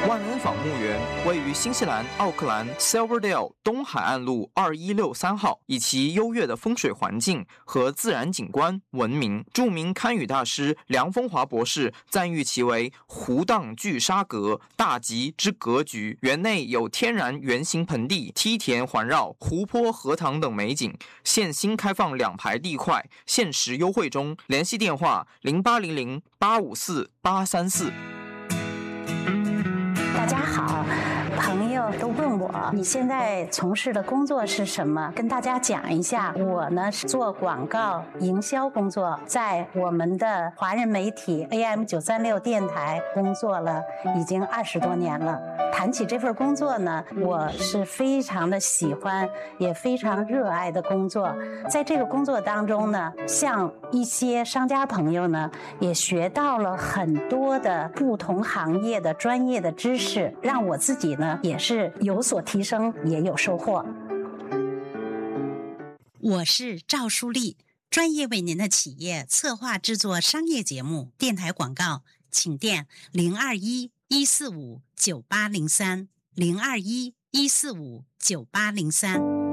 万恩坊墓园位于新西兰奥克兰 Silverdale 东海岸路2163号，以其优越的风水环境和自然景观闻名。著名堪舆大师梁风华博士赞誉其为湖荡聚沙阁，大吉之格局。园内有天然圆形盆地、梯田环绕、湖泊、荷塘等美景。现新开放2排地块，限时优惠中。联系电话0800854834。 大家好，朋友都问我你现在从事的工作是什么，跟大家讲一下。我呢是做广告营销工作，在我们的华人媒体 AM936 电台工作了已经20多年了。谈起这份工作呢，我是非常的喜欢，也非常热爱的工作。在这个工作当中呢，像一些商家朋友呢，也学到了很多的不同行业的专业的知识，让我自己呢也是有所提升，也有收获。 我是赵淑丽，专业为您的企业策划制作商业节目、电台广告，请电021-145-9803 021-145-9803。